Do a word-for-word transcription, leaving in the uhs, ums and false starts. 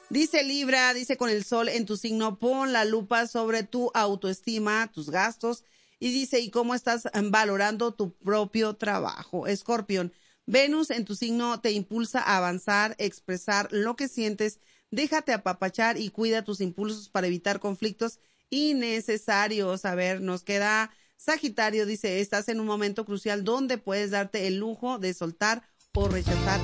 Dice Libra, dice con el sol en tu signo, pon la lupa sobre tu autoestima, tus gastos, y dice, ¿y cómo estás valorando tu propio trabajo? Escorpión, Venus en tu signo te impulsa a avanzar, expresar lo que sientes, déjate apapachar y cuida tus impulsos para evitar conflictos innecesarios. A ver, nos queda Sagitario, dice, estás en un momento crucial donde puedes darte el lujo de soltar o rechazar